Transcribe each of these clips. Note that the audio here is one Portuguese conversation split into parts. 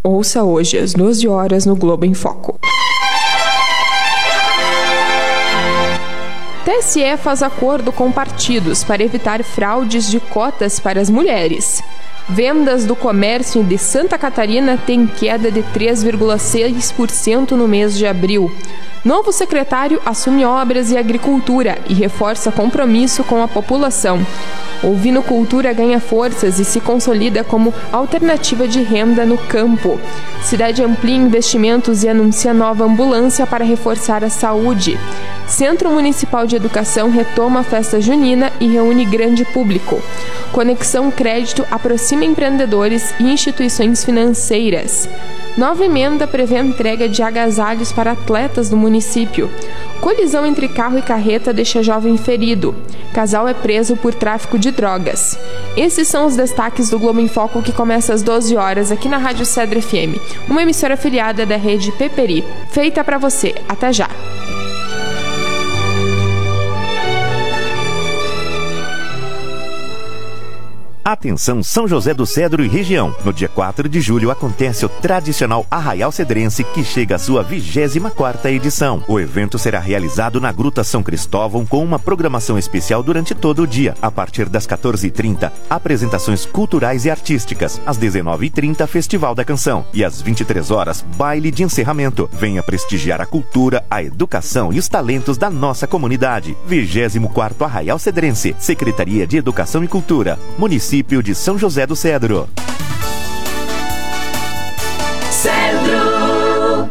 Ouça hoje às 12 horas no Globo em Foco. TSE faz acordo com partidos para evitar fraudes de cotas para as mulheres. Vendas do comércio de Santa Catarina têm queda de 3,6% no mês de abril. Novo secretário assume obras e agricultura e reforça compromisso com a população. Ovinocultura ganha forças e se consolida como alternativa de renda no campo. Cidade amplia investimentos e anuncia nova ambulância para reforçar a saúde. Centro Municipal de Educação retoma a festa junina e reúne grande público. Conexão Crédito aproxima empreendedores e instituições financeiras. Nova emenda prevê a entrega de agasalhos para atletas do município. Colisão entre carro e carreta deixa jovem ferido. Casal é preso por tráfico de drogas. Esses são os destaques do Globo em Foco, que começa às 12 horas aqui na Rádio Cedro FM, uma emissora afiliada da rede Peperi. Feita para você. Até já! Atenção São José do Cedro e região. No dia 4 de julho acontece o tradicional Arraial Cedrense, que chega à sua 24ª edição. O evento será realizado na Gruta São Cristóvão com uma programação especial durante todo o dia. A partir das 14h30, apresentações culturais e artísticas. Às 19h30, Festival da Canção. E às 23 horas, baile de encerramento. Venha prestigiar a cultura, a educação e os talentos da nossa comunidade. 24º Arraial Cedrense. Secretaria de Educação e Cultura. Município de São José do Cedro. Cedro.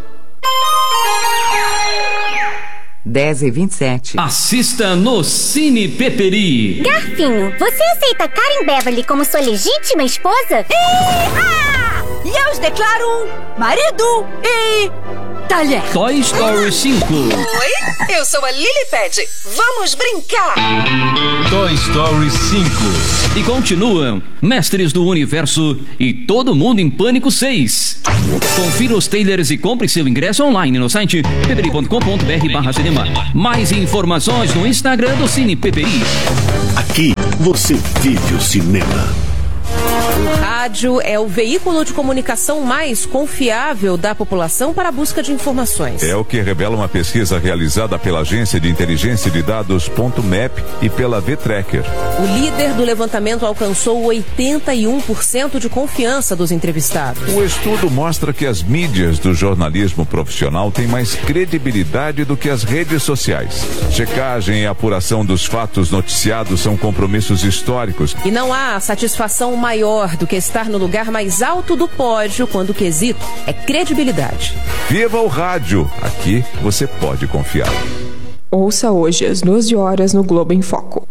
10h27. Assista no Cine Peperi. Garfinho, você aceita Karen Beverly como sua legítima esposa? E eu os declaro marido e talher. Toy Story 5. Oi, eu sou a Lilipad. Vamos brincar. Toy Story 5. E continuam Mestres do Universo e Todo Mundo em Pânico 6. Confira os trailers e compre seu ingresso online no site peperi.com.br/cinema. Mais informações no Instagram do Cine Peperi. Aqui você vive o cinema. O rádio é o veículo de comunicação mais confiável da população para a busca de informações. É o que revela uma pesquisa realizada pela agência de inteligência de dados .map e pela V-Tracker. O líder do levantamento alcançou 81% de confiança dos entrevistados. O estudo mostra que as mídias do jornalismo profissional têm mais credibilidade do que as redes sociais. Checagem e apuração dos fatos noticiados são compromissos históricos. E não há satisfação maior do que estar no lugar mais alto do pódio quando o quesito é credibilidade. Viva o rádio! Aqui você pode confiar. Ouça hoje às 12 horas no Globo em Foco.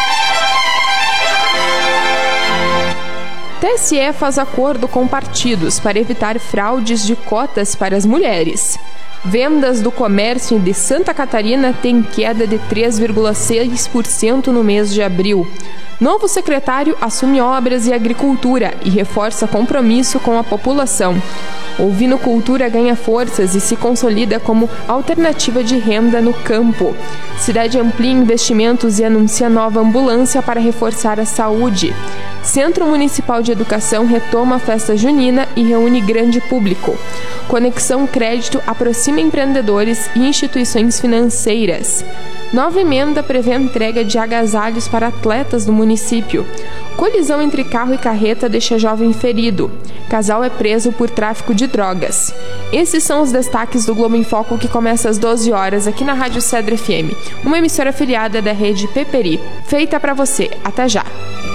TSE faz acordo com partidos para evitar fraudes de cotas para as mulheres. Vendas do comércio de Santa Catarina têm queda de 3,6% no mês de abril. Novo secretário assume obras e agricultura e reforça compromisso com a população. Ovinocultura ganha forças e se consolida como alternativa de renda no campo. Cidade amplia investimentos e anuncia nova ambulância para reforçar a saúde. Centro Municipal de Educação retoma a festa junina e reúne grande público. Conexão Crédito aproxima empreendedores e instituições financeiras. Nova emenda prevê a entrega de agasalhos para atletas do município. Colisão entre carro e carreta deixa jovem ferido. Casal é preso por tráfico de drogas. Esses são os destaques do Globo em Foco, que começa às 12 horas aqui na Rádio Cedro FM, uma emissora afiliada da rede Peperi. Feita para você. Até já!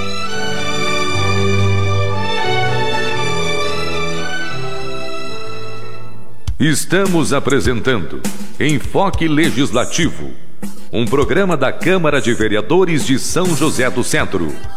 Estamos apresentando Enfoque Legislativo, um programa da Câmara de Vereadores de São José do Cedro.